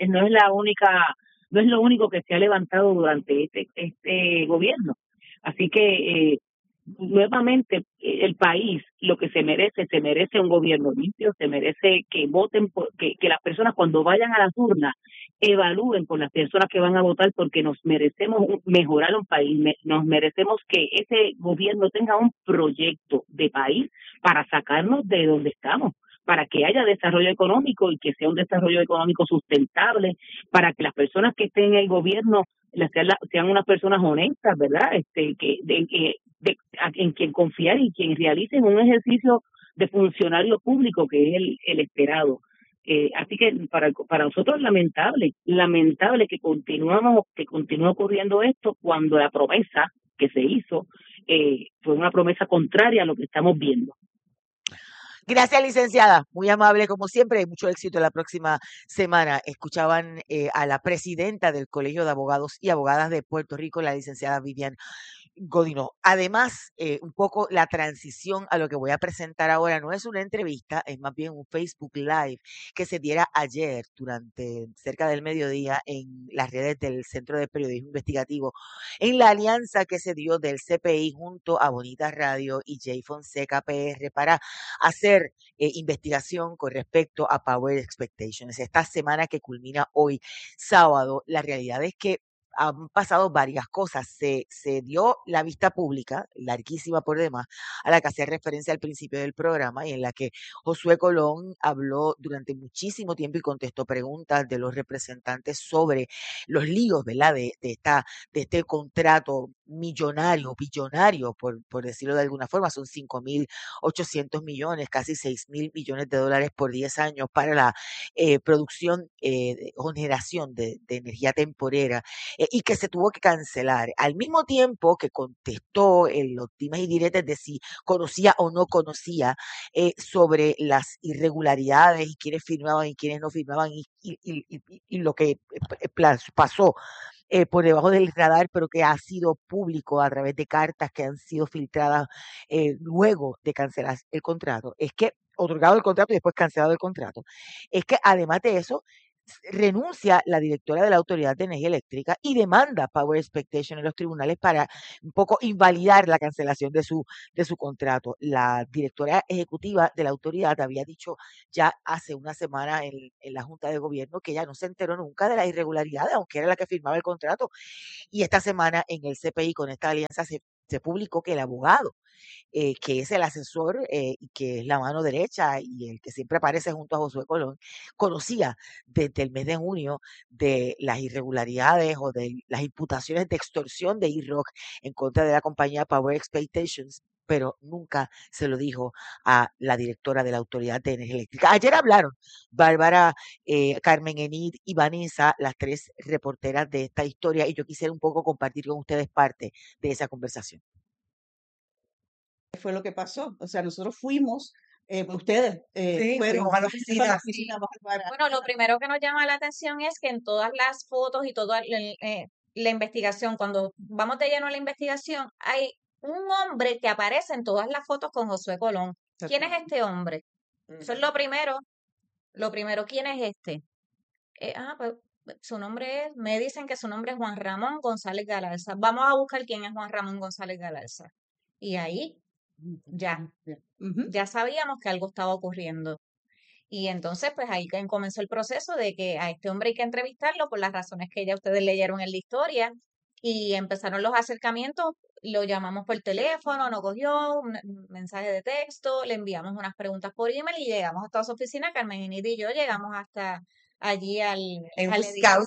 lo único que se ha levantado durante este gobierno. Así que nuevamente el país lo que se merece un gobierno limpio, se merece que voten, que las personas cuando vayan a las urnas evalúen por las personas que van a votar, porque nos merecemos mejorar un país, nos merecemos que ese gobierno tenga un proyecto de país para sacarnos de donde estamos, para que haya desarrollo económico y que sea un desarrollo económico sustentable, para que las personas que estén en el gobierno sean unas personas honestas, ¿verdad? En quien confiar y quien realicen un ejercicio de funcionario público que es el esperado. Así que para nosotros es lamentable que continúe ocurriendo esto cuando la promesa que se hizo fue una promesa contraria a lo que estamos viendo. Gracias, licenciada. Muy amable, como siempre. Mucho éxito la próxima semana. Escuchaban a la presidenta del Colegio de Abogados y Abogadas de Puerto Rico, la licenciada Vivian Godinó. Además, un poco la transición a lo que voy a presentar ahora no es una entrevista, es más bien un Facebook Live que se diera ayer durante cerca del mediodía en las redes del Centro de Periodismo Investigativo, en la alianza que se dio del CPI junto a Bonita Radio y Jay Fonseca PR para hacer investigación con respecto a Power Expectations. Esta semana que culmina hoy, sábado, la realidad es que han pasado varias cosas. Se dio la vista pública, larguísima por demás, a la que hacía referencia al principio del programa y en la que Josué Colón habló durante muchísimo tiempo y contestó preguntas de los representantes sobre los líos, ¿verdad? De este contrato millonario, billonario, por decirlo de alguna forma. Son 5.800 millones, casi 6.000 millones de dólares por 10 años para la producción o generación de energía temporera y que se tuvo que cancelar. Al mismo tiempo que contestó en los dimes y diretes de si conocía o no conocía sobre las irregularidades y quiénes firmaban y quiénes no firmaban y lo que pasó por debajo del radar, pero que ha sido público a través de cartas que han sido filtradas luego de cancelar el contrato, es que, otorgado el contrato y después cancelado el contrato, es que además de eso, renuncia la directora de la Autoridad de Energía Eléctrica y demanda Power Expectation en los tribunales para un poco invalidar la cancelación de su contrato. La directora ejecutiva de la autoridad había dicho ya hace una semana en la Junta de Gobierno que ella no se enteró nunca de las irregularidades, aunque era la que firmaba el contrato. Y esta semana en el CPI con esta alianza se publicó que el abogado que es el asesor y que es la mano derecha y el que siempre aparece junto a Josué Colón, conocía desde el mes de junio de las irregularidades o de las imputaciones de extorsión de E-Rock en contra de la compañía Power Expectations, pero nunca se lo dijo a la directora de la Autoridad de Energía Eléctrica. Ayer hablaron Bárbara, Carmen Enid y Vanessa, las tres reporteras de esta historia, y yo quisiera un poco compartir con ustedes parte de esa conversación. Fue lo que pasó. O sea, nosotros fuimos, ustedes Sí, fueron fuimos a la a oficina. la oficina Bárbara. Bueno, lo primero que nos llama la atención es que en todas las fotos y toda la investigación, cuando vamos de lleno a la investigación, hay un hombre que aparece en todas las fotos con Josué Colón. ¿Quién es este hombre? Eso es lo primero. Lo primero, ¿quién es este? Pues su nombre es, me dicen que su nombre es Juan Ramón González Galarza. Vamos a buscar quién es Juan Ramón González Galarza. Y ahí ya sabíamos que algo estaba ocurriendo. Y entonces, pues ahí comenzó el proceso de que a este hombre hay que entrevistarlo por las razones que ya ustedes leyeron en la historia. Y empezaron los acercamientos, lo llamamos por teléfono, no cogió, un mensaje de texto, le enviamos unas preguntas por email y llegamos hasta su oficina. Carmen Inid y yo llegamos hasta allí al edificio.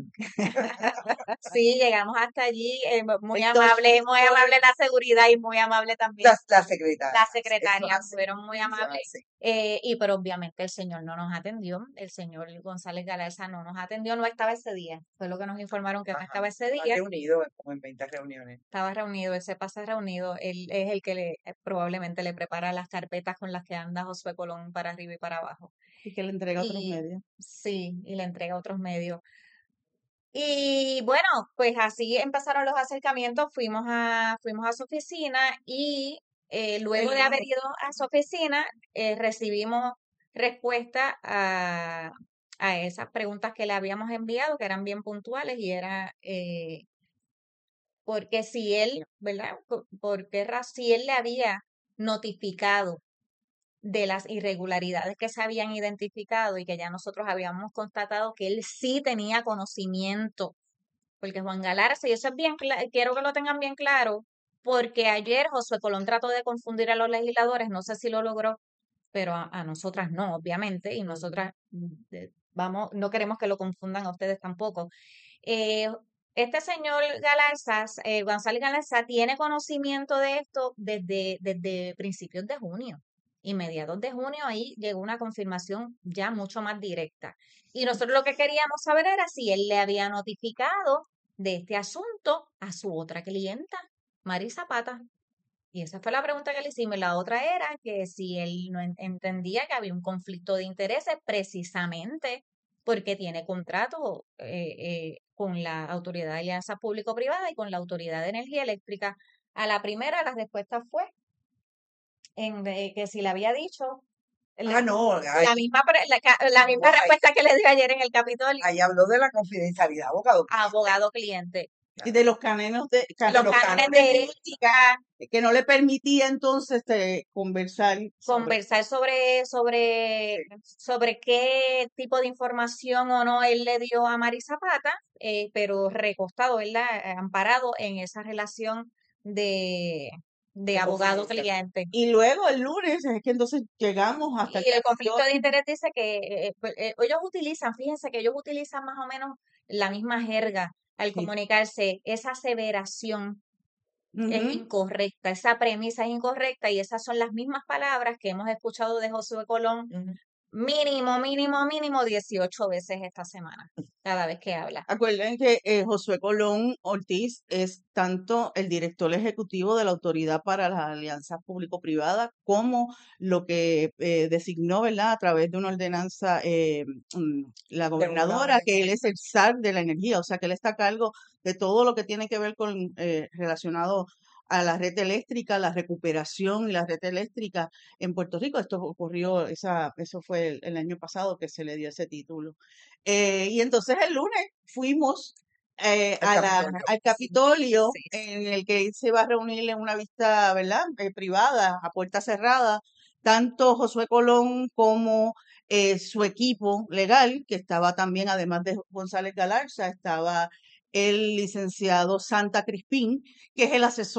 Sí, llegamos hasta allí, muy amable la seguridad y muy amable también La secretaria. la secretaria, fueron muy amables. Pero obviamente el señor no nos atendió, el señor González Galarza no nos atendió, no estaba ese día, fue lo que nos informaron que no estaba ese día. Estaba reunido como en 20 reuniones. Estaba reunido, él se pasa reunido, él es el que probablemente le prepara las carpetas con las que anda Josué Colón para arriba y para abajo. Y que le entrega a otros medios. Sí, y le entrega a otros medios. Y bueno, pues así empezaron los acercamientos, fuimos a su oficina y luego de haber ido a su oficina recibimos respuesta a esas preguntas que le habíamos enviado, que eran bien puntuales y era porque si él, ¿verdad? Si él le había notificado de las irregularidades que se habían identificado y que ya nosotros habíamos constatado que él sí tenía conocimiento, porque Juan Galarza, y eso es bien quiero que lo tengan bien claro, porque ayer Josué Colón trató de confundir a los legisladores, no sé si lo logró, pero a nosotras no, obviamente, y nosotras no queremos que lo confundan a ustedes tampoco. Este señor Galarza, González Galarza, tiene conocimiento de esto desde principios de junio. Y mediados de junio ahí llegó una confirmación ya mucho más directa. Y nosotros lo que queríamos saber era si él le había notificado de este asunto a su otra clienta, Mari Zapata. Y esa fue la pregunta que le hicimos. La otra era que si él no entendía que había un conflicto de intereses precisamente porque tiene contrato con la Autoridad de Alianza Público-Privada y con la Autoridad de Energía Eléctrica. A la primera la respuesta fue que si le había dicho la misma respuesta que le dio ayer en el Capitolio. Ahí habló de la confidencialidad, abogado cliente. Y de los cánones de ética que no le permitía entonces conversar sobre qué tipo de información o no él le dio a Mari Zapata, pero recostado, ¿verdad? Amparado en esa relación de abogado cliente. Y luego el lunes es que entonces llegamos hasta el conflicto de interés dice que ellos utilizan, fíjense que ellos utilizan más o menos la misma jerga al comunicarse. Esa aseveración es incorrecta, esa premisa es incorrecta y esas son las mismas palabras que hemos escuchado de Josué Colón mínimo 18 veces esta semana, cada vez que habla. Acuerden que Josué Colón Ortiz es tanto el director ejecutivo de la Autoridad para las Alianzas Público-Privadas como lo que designó, ¿verdad?, a través de una ordenanza la gobernadora, que él es el zar de la energía, o sea que él está a cargo de todo lo que tiene que ver con relacionado a la red eléctrica, la recuperación y la red eléctrica en Puerto Rico. Esto ocurrió, eso fue el año pasado que se le dio ese título. Y entonces el lunes fuimos al Capitolio, en el que se va a reunir en una vista, ¿verdad?, privada, a puerta cerrada, tanto Josué Colón como su equipo legal, que estaba también, además de González Galarza, estaba el licenciado Santa Crispín, que es el asesor